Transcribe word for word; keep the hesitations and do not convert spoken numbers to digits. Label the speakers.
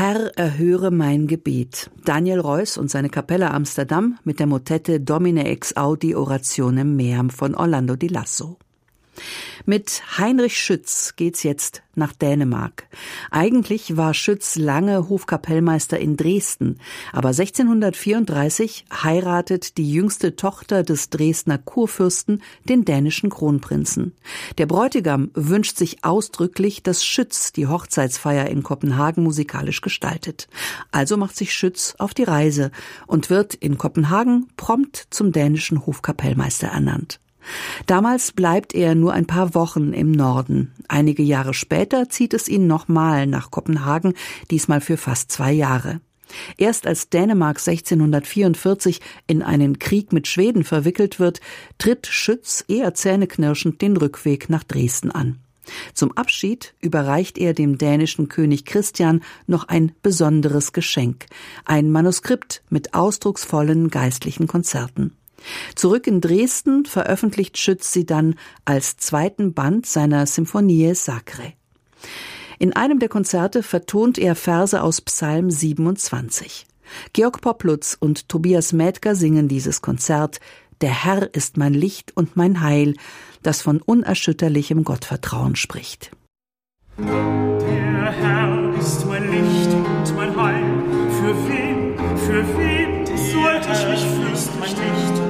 Speaker 1: Herr, erhöre mein Gebet. Daniel Reuss und seine Kapelle Amsterdam mit der Motette Domine ex audi orationem meam von Orlando di Lasso. Mit Heinrich Schütz geht's jetzt nach Dänemark. Eigentlich war Schütz lange Hofkapellmeister in Dresden, aber sechzehnhundertvierunddreißig heiratet die jüngste Tochter des Dresdner Kurfürsten den dänischen Kronprinzen. Der Bräutigam wünscht sich ausdrücklich, dass Schütz die Hochzeitsfeier in Kopenhagen musikalisch gestaltet. Also macht sich Schütz auf die Reise und wird in Kopenhagen prompt zum dänischen Hofkapellmeister ernannt. Damals bleibt er nur ein paar Wochen im Norden. Einige Jahre später zieht es ihn nochmal nach Kopenhagen, diesmal für fast zwei Jahre. Erst als Dänemark sechzehnhundertvierundvierzig in einen Krieg mit Schweden verwickelt wird, tritt Schütz eher zähneknirschend den Rückweg nach Dresden an. Zum Abschied überreicht er dem dänischen König Christian noch ein besonderes Geschenk, ein Manuskript mit ausdrucksvollen geistlichen Konzerten. Zurück in Dresden veröffentlicht Schütz sie dann als zweiten Band seiner Symphonie Sacre. In einem der Konzerte vertont er Verse aus Psalm siebenundzwanzig. Georg Poplutz und Tobias Mädger singen dieses Konzert »Der Herr ist mein Licht und mein Heil«, das von unerschütterlichem Gottvertrauen spricht.
Speaker 2: Der Herr ist mein Licht und mein Heil. Für wen, für wen sollte ich mich fürchten? Mein Licht